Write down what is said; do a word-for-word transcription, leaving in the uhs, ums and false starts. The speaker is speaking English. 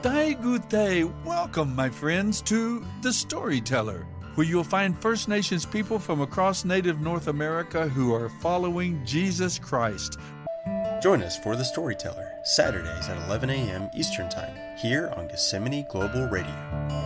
Daigute, welcome, my friends, to The Storyteller, where you'll find First Nations people from across Native North America who are following Jesus Christ. Join us for The Storyteller, Saturdays at eleven a.m. Eastern Time, here on Gethsemane Global Radio.